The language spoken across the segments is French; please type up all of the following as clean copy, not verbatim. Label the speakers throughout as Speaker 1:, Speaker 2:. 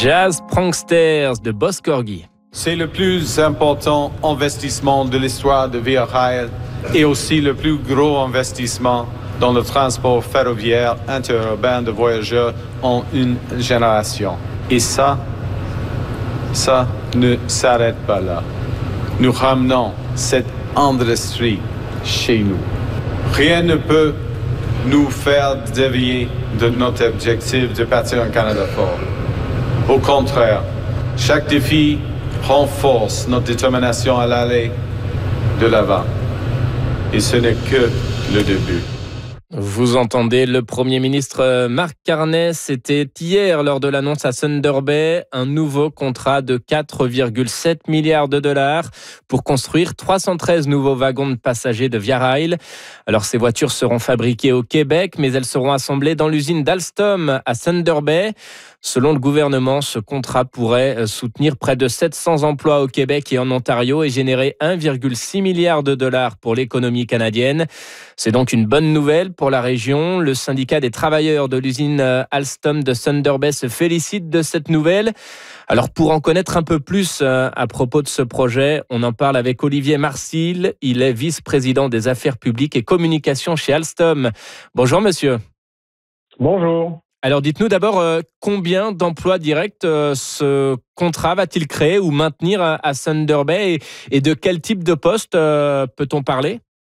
Speaker 1: Jazz Pranksters de Boss Corgi.
Speaker 2: C'est le plus important investissement de l'histoire de Via Rail et aussi le plus gros investissement dans le transport ferroviaire interurbain de voyageurs en une génération. Et ça ne s'arrête pas là. Nous ramenons cette industrie chez nous. Rien ne peut nous faire dévier de notre objectif de bâtir un Canada fort. Au contraire, chaque défi renforce notre détermination à aller de l'avant. Et ce n'est que le début.
Speaker 1: Vous entendez le Premier ministre Mark Carney, c'était hier lors de l'annonce à Thunder Bay, un nouveau contrat de 4,7 milliards de dollars pour construire 313 nouveaux wagons de passagers de Via Rail. Alors ces voitures seront fabriquées au Québec, mais elles seront assemblées dans l'usine d'Alstom à Thunder Bay. Selon le gouvernement, ce contrat pourrait soutenir près de 700 emplois au Québec et en Ontario et générer 1,6 milliard de dollars pour l'économie canadienne. C'est donc une bonne nouvelle pour la région. Le syndicat des travailleurs de l'usine Alstom de Thunder Bay se félicite de cette nouvelle. Alors pour en connaître un peu plus à propos de ce projet, on en parle avec Olivier Marcil. Il est vice-président des affaires publiques et communications chez Alstom. Bonjour monsieur.
Speaker 3: Bonjour.
Speaker 1: Alors dites-nous d'abord combien d'emplois directs ce contrat va-t-il créer ou maintenir à Thunder Bay et de quel type de poste peut-on parler?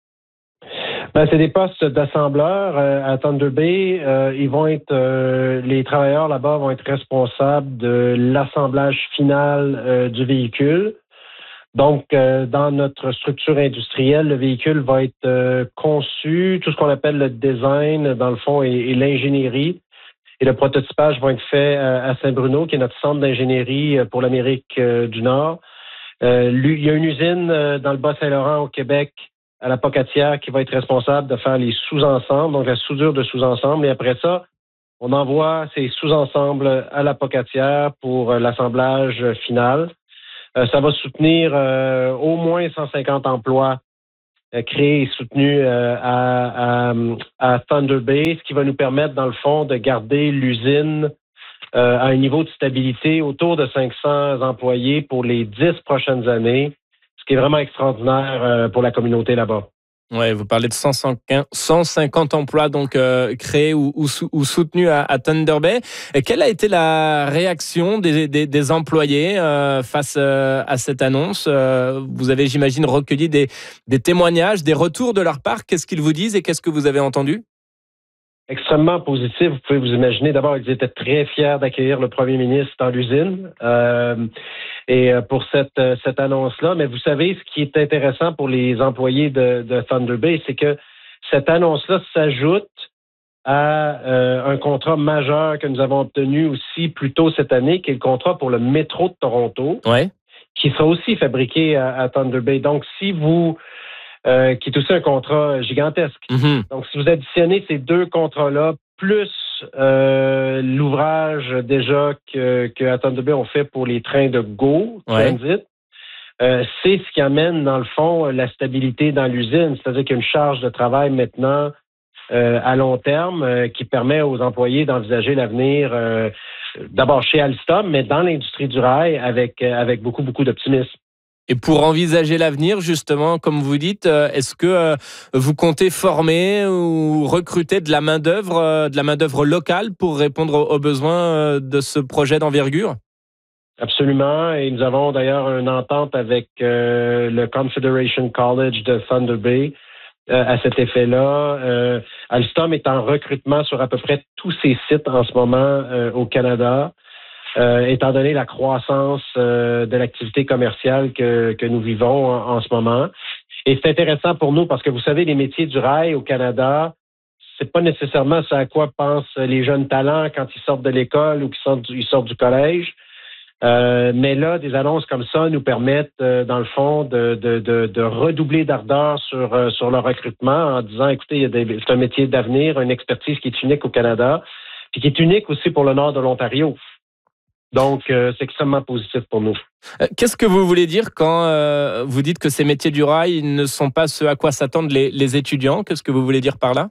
Speaker 3: C'est des postes d'assembleurs à Thunder Bay. Ils vont être les travailleurs là-bas vont être responsables de l'assemblage final du véhicule. Donc, dans notre structure industrielle, le véhicule va être conçu, tout ce qu'on appelle le design, dans le fond, et l'ingénierie. Et le prototypage va être fait à Saint-Bruno, qui est notre centre d'ingénierie pour l'Amérique du Nord. Il y a une usine dans le Bas-Saint-Laurent au Québec, à la Pocatière, qui va être responsable de faire les sous-ensembles, donc la soudure de sous-ensembles. Et après ça, on envoie ces sous-ensembles à la Pocatière pour l'assemblage final. Ça va soutenir au moins 150 emplois créés et soutenus à Thunder Bay, ce qui va nous permettre, dans le fond, de garder l'usine à un niveau de stabilité autour de 500 employés pour les 10 prochaines années, ce qui est vraiment extraordinaire pour la communauté là-bas.
Speaker 1: Ouais, vous parlez de 150 emplois donc créés ou soutenus à Thunder Bay. Et quelle a été la réaction des employés face à cette annonce? Vous avez, j'imagine, recueilli des témoignages, des retours de leur part. Qu'est-ce qu'ils vous disent et qu'est-ce que vous avez entendu?
Speaker 3: Extrêmement positif. Vous pouvez vous imaginer. D'abord, ils étaient très fiers d'accueillir le premier ministre dans l'usine et pour cette annonce-là. Mais vous savez, ce qui est intéressant pour les employés de Thunder Bay, c'est que cette annonce-là s'ajoute à un contrat majeur que nous avons obtenu aussi plus tôt cette année, qui est le contrat pour le métro de Toronto, qui sera aussi fabriqué à Thunder Bay. Donc, si vous qui est aussi un contrat gigantesque. Mm-hmm. Donc, si vous additionnez ces deux contrats-là, plus l'ouvrage déjà que Thunder Bay ont fait pour les trains de GO Transit, c'est ce qui amène, dans le fond, la stabilité dans l'usine. C'est-à-dire qu'il y a une charge de travail maintenant à long terme qui permet aux employés d'envisager l'avenir d'abord chez Alstom, mais dans l'industrie du rail avec beaucoup, beaucoup d'optimisme.
Speaker 1: Et pour envisager l'avenir, justement, comme vous dites, est-ce que vous comptez former ou recruter de la main-d'œuvre locale pour répondre aux besoins de ce projet d'envergure?
Speaker 3: Absolument. Et nous avons d'ailleurs une entente avec le Confederation College de Thunder Bay à cet effet-là. Alstom est en recrutement sur à peu près tous ses sites en ce moment au Canada. Étant donné la croissance de l'activité commerciale que nous vivons en ce moment. Et c'est intéressant pour nous parce que vous savez, les métiers du rail au Canada, c'est pas nécessairement ce à quoi pensent les jeunes talents quand ils sortent de l'école ou qu'ils sortent du collège. Mais là, des annonces comme ça nous permettent, dans le fond, de redoubler d'ardeur sur le recrutement en disant, écoutez, c'est un métier d'avenir, une expertise qui est unique au Canada, puis qui est unique aussi pour le nord de l'Ontario. Donc, c'est extrêmement positif pour nous.
Speaker 1: Qu'est-ce que vous voulez dire quand vous dites que ces métiers du rail ne sont pas ce à quoi s'attendent les étudiants? Qu'est-ce que vous voulez dire par là?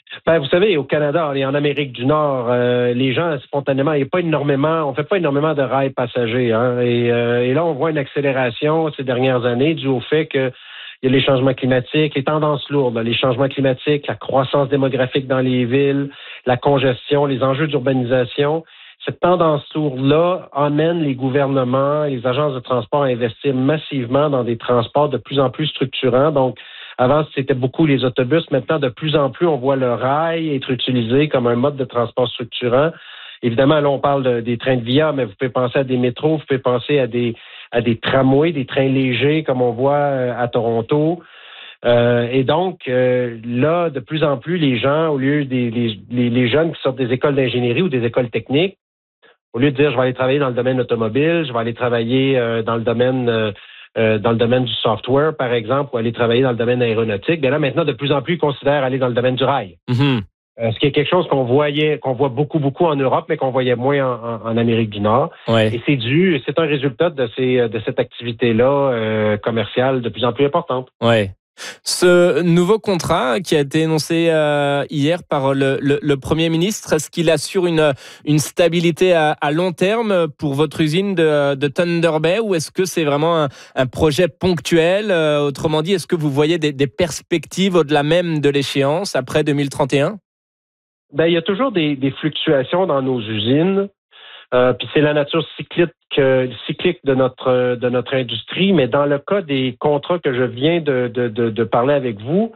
Speaker 3: Ben, vous savez, au Canada et en Amérique du Nord, les gens, spontanément, on fait pas énormément de rails passagers. Hein, et là, on voit une accélération ces dernières années dû au fait que il y a les changements climatiques, les tendances lourdes, les changements climatiques, la croissance démographique dans les villes, la congestion, les enjeux d'urbanisation. Cette tendance lourde-là amène les gouvernements, les agences de transport à investir massivement dans des transports de plus en plus structurants. Donc, avant, c'était beaucoup les autobus. Maintenant, de plus en plus, on voit le rail être utilisé comme un mode de transport structurant. Évidemment, là, on parle des trains de via, mais vous pouvez penser à des métros, vous pouvez penser à des tramways, des trains légers, comme on voit à Toronto. Et donc, là, de plus en plus, les gens, au lieu les jeunes qui sortent des écoles d'ingénierie ou des écoles techniques, au lieu de dire, je vais aller travailler dans le domaine automobile, je vais aller travailler dans le domaine du software, par exemple, ou aller travailler dans le domaine aéronautique, bien là, maintenant, de plus en plus, ils considèrent aller dans le domaine du rail. Mm-hmm. Ce qui est quelque chose qu'on voit beaucoup en Europe, mais qu'on voyait moins en Amérique du Nord. Ouais. Et c'est un résultat de cette activité-là commerciale de plus en plus importante.
Speaker 1: Ouais. Ce nouveau contrat qui a été énoncé hier par le Premier ministre, est-ce qu'il assure une stabilité à long terme pour votre usine de Thunder Bay, ou est-ce que c'est vraiment un projet ponctuel? Autrement dit, est-ce que vous voyez des perspectives au-delà même de l'échéance après 2031?
Speaker 3: Ben, il y a toujours des fluctuations dans nos usines. Puis c'est la nature cyclique de notre industrie, mais dans le cas des contrats que je viens de parler avec vous,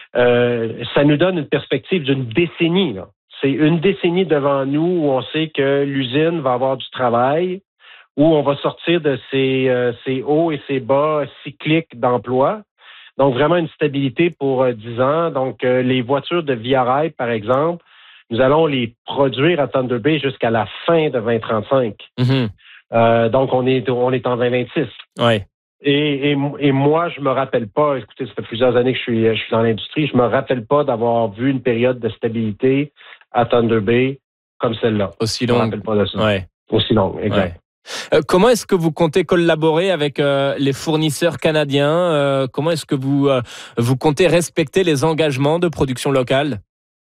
Speaker 3: ça nous donne une perspective d'une décennie. Là. C'est une décennie devant nous où on sait que l'usine va avoir du travail, où on va sortir de ces hauts et ces bas cycliques d'emploi. Donc vraiment une stabilité pour 10 ans. Donc les voitures de Via Rail, par exemple, nous allons les produire à Thunder Bay jusqu'à la fin de 2035. Mm-hmm. Donc, on est en 2026.
Speaker 1: Ouais.
Speaker 3: Et moi, je me rappelle pas, écoutez, ça fait plusieurs années que je suis dans l'industrie, je me rappelle pas d'avoir vu une période de stabilité à Thunder Bay comme celle-là.
Speaker 1: Aussi longue.
Speaker 3: Je me rappelle pas de ça.
Speaker 1: Ouais.
Speaker 3: Aussi longue, exact.
Speaker 1: Ouais. Comment est-ce que vous comptez collaborer avec les fournisseurs canadiens? Comment est-ce que vous comptez respecter les engagements de production locale?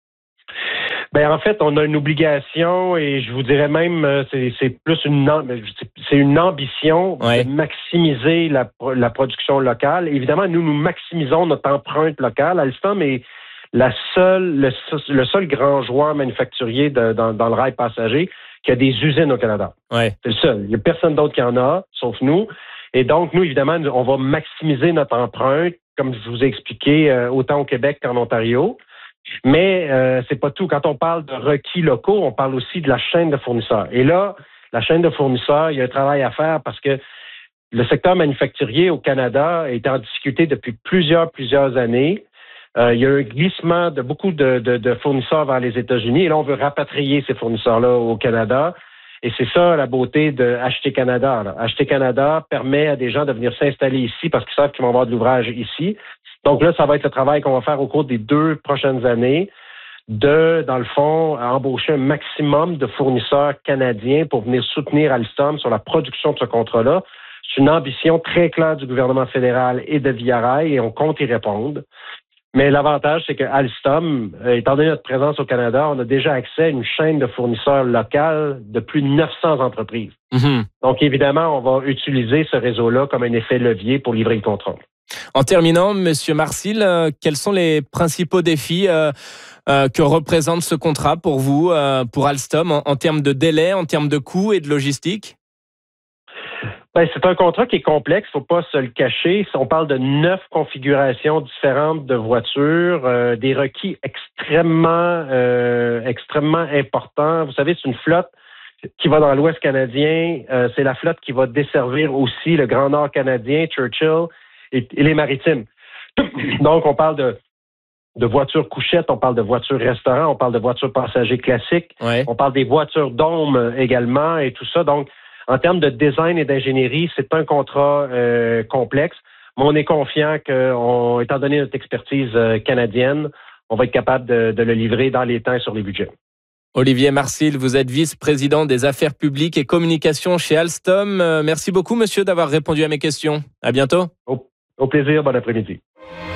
Speaker 3: Ben en fait, on a une obligation et je vous dirais même c'est plus une ambition de maximiser la production locale. Évidemment, nous maximisons notre empreinte locale. Alstom est le seul grand joueur manufacturier dans le rail passager qui a des usines au Canada. Ouais. C'est le seul. Il n'y a personne d'autre qui en a, sauf nous. Et donc, nous, évidemment, on va maximiser notre empreinte, comme je vous ai expliqué, autant au Québec qu'en Ontario. Mais c'est pas tout. Quand on parle de requis locaux, on parle aussi de la chaîne de fournisseurs. Et là, la chaîne de fournisseurs, il y a un travail à faire parce que le secteur manufacturier au Canada est en difficulté depuis plusieurs années. Il y a un glissement de beaucoup de fournisseurs vers les États-Unis. Et là, on veut rapatrier ces fournisseurs-là au Canada. Et c'est ça la beauté de Acheter Canada. Là. Acheter Canada permet à des gens de venir s'installer ici parce qu'ils savent qu'ils vont avoir de l'ouvrage ici. Donc là, ça va être le travail qu'on va faire au cours des 2 prochaines années dans le fond, embaucher un maximum de fournisseurs canadiens pour venir soutenir Alstom sur la production de ce contrat-là. C'est une ambition très claire du gouvernement fédéral et de Via Rail et on compte y répondre. Mais l'avantage, c'est que Alstom, étant donné notre présence au Canada, on a déjà accès à une chaîne de fournisseurs locales de plus de 900 entreprises. Mm-hmm. Donc, évidemment, on va utiliser ce réseau-là comme un effet levier pour livrer le contrat.
Speaker 1: En terminant, Monsieur Marcil, quels sont les principaux défis que représente ce contrat pour vous, pour Alstom, en termes de délai, en termes de coûts et de logistique?
Speaker 3: Ben, c'est un contrat qui est complexe, il ne faut pas se le cacher. On parle de 9 configurations différentes de voitures, des requis extrêmement importants. Vous savez, c'est une flotte qui va dans l'Ouest canadien. C'est la flotte qui va desservir aussi le Grand Nord canadien, Churchill et les Maritimes. Donc, on parle de voitures couchettes, on parle de voitures restaurants, on parle de voitures passagers classiques, on parle des voitures dômes également et tout ça. Donc, en termes de design et d'ingénierie, c'est un contrat complexe, mais on est confiant étant donné notre expertise canadienne, on va être capable de le livrer dans les temps et sur les budgets.
Speaker 1: Olivier Marcil, vous êtes vice-président des affaires publiques et communications chez Alstom. Merci beaucoup, monsieur, d'avoir répondu à mes questions. À bientôt.
Speaker 3: Au plaisir, bon après-midi.